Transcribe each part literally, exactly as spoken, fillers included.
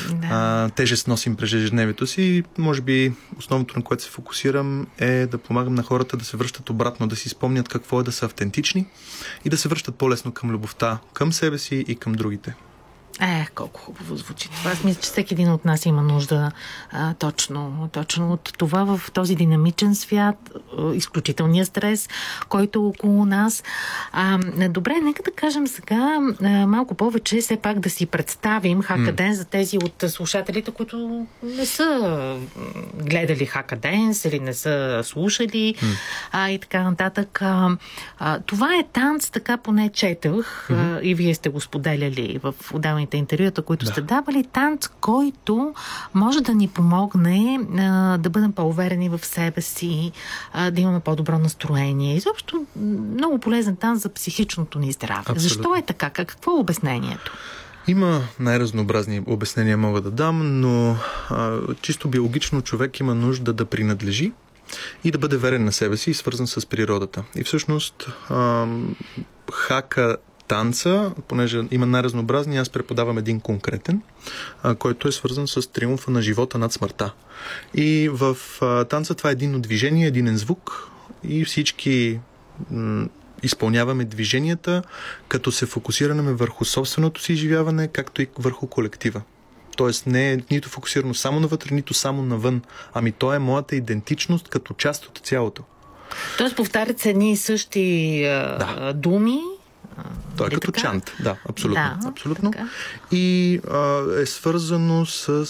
да. а, тежест носим през ежедневието си и може би основното, на което се фокусирам, е да помагам на хората да се връщат обратно, да си спомнят какво е да са автентични и да се връщат по-лесно към любовта, към себе си и към другите. Е, колко хубаво звучи това. Аз мисля, че всеки един от нас има нужда а, точно, точно от това в този динамичен свят, изключителния стрес, който е около нас. А, добре, нека да кажем сега а, малко повече, все пак да си представим Хакаденс за тези от слушателите, които не са гледали Хакаденс или не са слушали а, и така нататък. А, а, това е танц, така поне четах а, и вие сте го споделяли в отделните интервюта, които да. сте давали, танц, който може да ни помогне а, да бъдем по-уверени в себе си, а, да имаме по-добро настроение. Изобщо много полезен танц за психичното ни здраве. Абсолютно. Защо е така? Какво е обяснението? Има най-разнообразни обяснения мога да дам, но а, чисто биологично човек има нужда да принадлежи и да бъде верен на себе си и свързан с природата. И всъщност а, хака танца, понеже има най-разнообразни, аз преподавам един конкретен, а, който е свързан с триумфа на живота над смъртта. И в а, танца това е единно движение, единен звук и всички м- изпълняваме движенията, като се фокусираме върху собственото си изживяване, както и върху колектива. Тоест не е нито фокусирано само навътре, нито само навън, ами то е моята идентичност като част от цялото. Тоест повтарят се едни и същи а, да. думи. Той е като така? чант, да, абсолютно. Да, абсолютно. Така. И а, е свързано с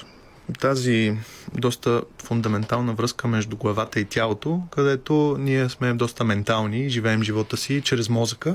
тази доста фундаментална връзка между главата и тялото, където ние сме доста ментални и живеем живота си чрез мозъка,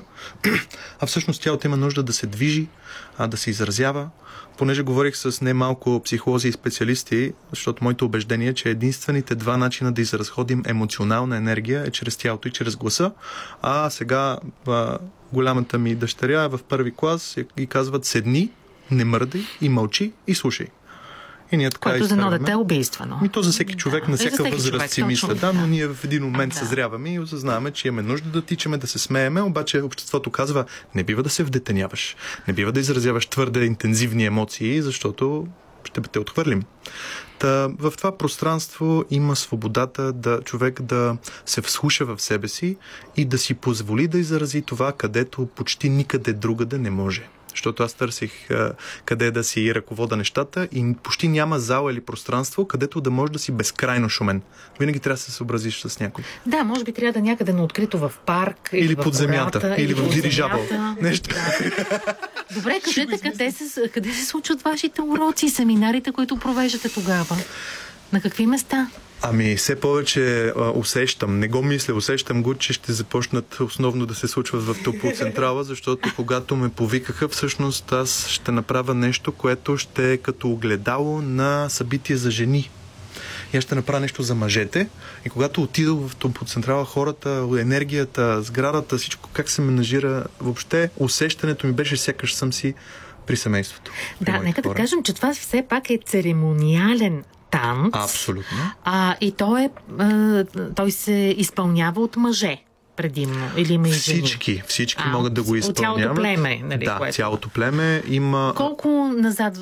а всъщност тялото има нужда да се движи, а, да се изразява. Понеже говорих с немалко психолози и специалисти, защото моето убеждение е, че единствените два начина да изразходим емоционална енергия е чрез тялото и чрез гласа, а сега а, голямата ми дъщеря е в първи клас и казват: седни, не мърдай и мълчи и слушай. И ние така което за едно дете е убийствено. И то за всеки човек, да, на всяка възраст си мисля, да, но ние в един момент да. съзряваме и осъзнаваме, че имаме нужда да тичаме, да се смееме, обаче обществото казва: не бива да се вдетеняваш, не бива да изразяваш твърде интензивни емоции, защото ще те отхвърлим. Та, в това пространство има свободата да човек да се вслуша в себе си и да си позволи да изрази това, където почти никъде другаде не може. Защото аз търсих а, къде да си ръковода нещата и почти няма зала или пространство, където да може да си безкрайно шумен. Винаги трябва да се съобразиш с някой. Да, може би трябва да някъде на открито в парк, или, или в под земята, гората, или в дирижабъл. Нещо. Да. Добре, кажете, къде се, къде се случват вашите уроци и семинарите, които провеждате тогава? На какви места? Ами, все повече а, усещам, не го мисля, усещам го, че ще започнат основно да се случват в Топлоцентрала, защото когато ме повикаха, всъщност аз ще направя нещо, което ще е като огледало на събитие за жени. И аз ще направя нещо за мъжете. И когато отидох в Топлоцентрала, хората, енергията, сградата, всичко как се менажира, въобще усещането ми беше сякаш съм си при семейството. При да, нека хора. да кажем, че това все пак е церемониален танц. Абсолютно. А, и той, е, а, той се изпълнява от мъже предимно. Или има и жени? Всички, всички а, могат да го изпълняват. Цялото племе, нали? Да, което... цялото племе има... Колко назад